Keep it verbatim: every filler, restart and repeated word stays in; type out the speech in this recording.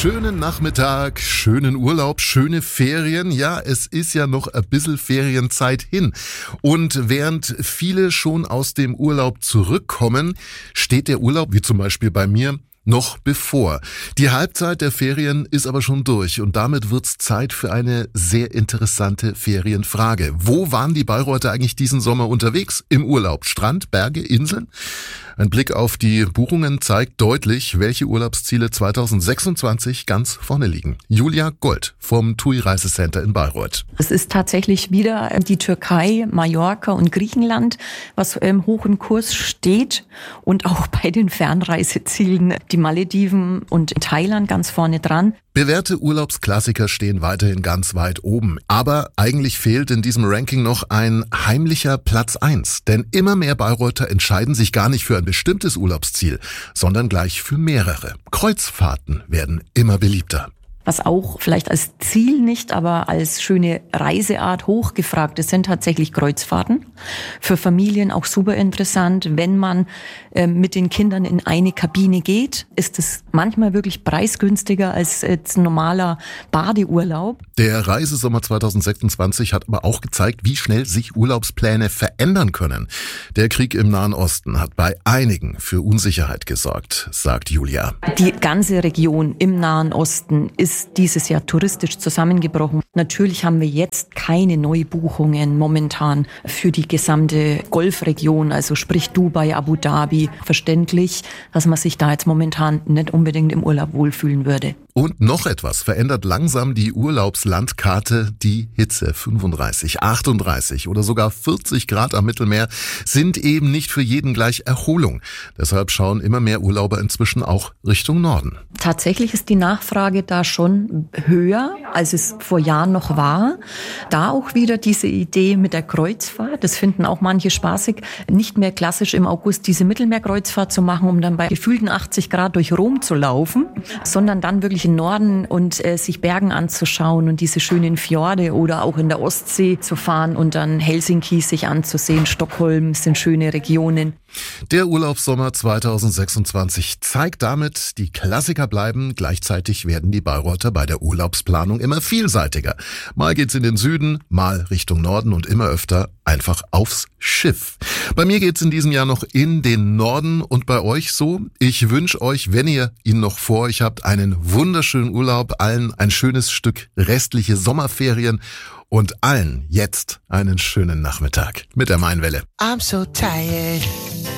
Schönen Nachmittag, schönen Urlaub, schöne Ferien. Ja, es ist ja noch ein bisschen Ferienzeit hin. Und während viele schon aus dem Urlaub zurückkommen, steht der Urlaub, wie zum Beispiel bei mir, noch bevor. Die Halbzeit der Ferien ist aber schon durch und damit wird's Zeit für eine sehr interessante Ferienfrage. Wo waren die Bayreuther eigentlich diesen Sommer unterwegs? Im Urlaub? Strand, Berge, Inseln? Ein Blick auf die Buchungen zeigt deutlich, welche Urlaubsziele zwanzig sechsundzwanzig ganz vorne liegen. Julia Gold vom T U I Reisecenter in Bayreuth. Es ist tatsächlich wieder die Türkei, Mallorca und Griechenland, was im hohen Kurs steht, und auch bei den Fernreisezielen die Malediven und Thailand ganz vorne dran. Bewährte Urlaubsklassiker stehen weiterhin ganz weit oben. Aber eigentlich fehlt in diesem Ranking noch ein heimlicher Platz eins. Denn immer mehr Bayreuther entscheiden sich gar nicht für ein bestimmtes Urlaubsziel, sondern gleich für mehrere. Kreuzfahrten werden immer beliebter. Was auch vielleicht als Ziel nicht, aber als schöne Reiseart hochgefragt ist, sind tatsächlich Kreuzfahrten. Für Familien auch super interessant. Wenn man äh, mit den Kindern in eine Kabine geht, ist es manchmal wirklich preisgünstiger als jetzt ein normaler Badeurlaub. Der Reisesommer zwanzig sechsundzwanzig hat aber auch gezeigt, wie schnell sich Urlaubspläne verändern können. Der Krieg im Nahen Osten hat bei einigen für Unsicherheit gesorgt, sagt Julia. Die ganze Region im Nahen Osten ist dieses Jahr touristisch zusammengebrochen. Natürlich haben wir jetzt keine Neubuchungen momentan für die gesamte Golfregion, also sprich Dubai, Abu Dhabi. Verständlich, dass man sich da jetzt momentan nicht unbedingt im Urlaub wohlfühlen würde. Und noch etwas verändert langsam die Urlaubslandkarte. Die Hitze, fünfunddreißig, achtunddreißig oder sogar vierzig Grad am Mittelmeer, sind eben nicht für jeden gleich Erholung. Deshalb schauen immer mehr Urlauber inzwischen auch Richtung Norden. Tatsächlich ist die Nachfrage da schon höher, als es vor Jahren noch war. Da auch wieder diese Idee mit der Kreuzfahrt. Das finden auch manche spaßig. Nicht mehr klassisch im August diese Mittelmeerkreuzfahrt zu machen, um dann bei gefühlten achtzig Grad durch Rom zu laufen, sondern dann wirklich in Norden und äh, sich Bergen anzuschauen und diese schönen Fjorde oder auch in der Ostsee zu fahren und dann Helsinki sich anzusehen. Stockholm sind schöne Regionen. Der Urlaubssommer zwanzig sechsundzwanzig zeigt damit, die Klassiker bleiben. Gleichzeitig werden die Bayreuther bei der Urlaubsplanung immer vielseitiger. Mal geht's in den Süden, mal Richtung Norden und immer öfter einfach aufs Schiff. Bei mir geht's in diesem Jahr noch in den Norden und bei euch so. Ich wünsche euch, wenn ihr ihn noch vor euch habt, einen wunderschönen Urlaub, allen ein schönes Stück restliche Sommerferien und allen jetzt einen schönen Nachmittag mit der Mainwelle. I'm so tired.